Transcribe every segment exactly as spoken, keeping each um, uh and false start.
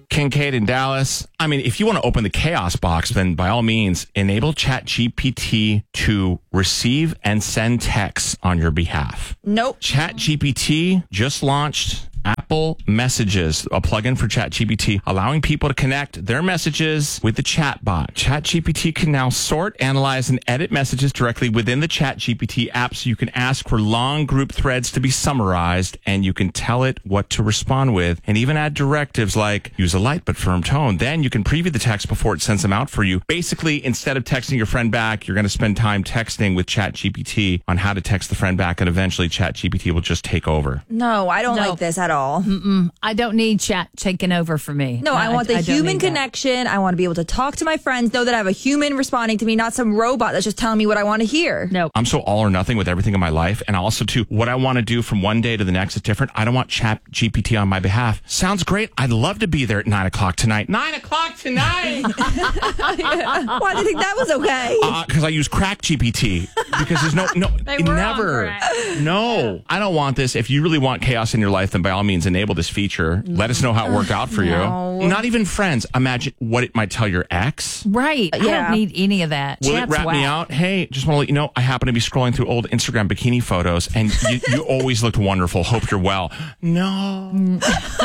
Kincaid in Dallas. I mean, if you want to open the chaos box, then by all means, enable ChatGPT to receive and send texts on your behalf. Nope. ChatGPT just launched Apple Messages, a plugin for ChatGPT, allowing people to connect their messages with the chatbot. ChatGPT can now sort, analyze, and edit messages directly within the ChatGPT app, so you can ask for long group threads to be summarized, and you can tell it what to respond with, and even add directives like use a light but firm tone. Then you can preview the text before it sends them out for you. Basically, instead of texting your friend back, you're going to spend time texting with ChatGPT on how to text the friend back, and eventually ChatGPT will just take over. No, I don't No. like this at all. Mm-mm. I don't need chat taking over for me. No, I want the I don't human need that. connection. I want to be able to talk to my friends, know that I have a human responding to me, not some robot that's just telling me what I want to hear. No. I'm so all or nothing with everything in my life. And also, too, what I want to do from one day to the next is different. I don't want Chat G P T on my behalf. Sounds great. I'd love to be there at nine o'clock tonight. nine o'clock tonight! Why do you think that was okay? Because uh, I use Crack G P T. Because there's no, no, They were on never. crack. No, I don't want this. If you really want chaos in your life, then by all means, enable this feature. Let us know how it worked out for No. you. Not even friends. Imagine what it might tell your ex. Right. I Yeah. don't need any of that. Will Chat's it rat me whack. out? Hey, just want to let you know, I happen to be scrolling through old Instagram bikini photos, and you, you always looked wonderful. Hope you're well. No.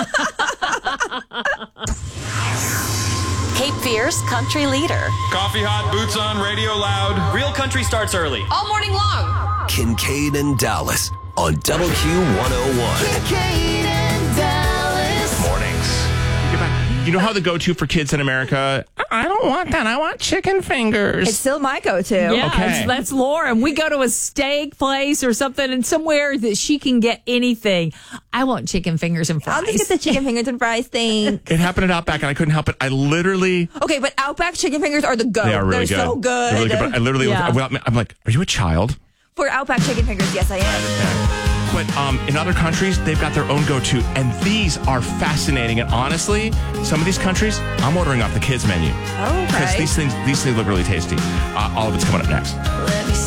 Cape Fear's country leader. Coffee hot, boots on, radio loud. Real country starts early. All morning long. Kincaid and Dallas on Double Q one oh one. Kincaid and Dallas. Mornings. Get back. You know how the go-to for kids in America, I don't want that. I want chicken fingers. It's still my go-to. Yeah, Okay. it's- that's Lauren. We go to a steak place or something, and somewhere that she can get anything. I want chicken fingers and fries. I'll just get the chicken fingers and fries thing. It happened at Outback, and I couldn't help it. I literally... Okay, but Outback chicken fingers are the go. They are really They're good. so good. They're really good. But I literally... Yeah. Looked, I'm like, are you a child? For Outback chicken fingers, yes, I am. But um, in other countries, they've got their own go-to, and these are fascinating. And honestly, some of these countries, I'm ordering off the kids' menu. Oh, Because okay. these things, these things look really tasty. Uh, all of it's coming up next. Let me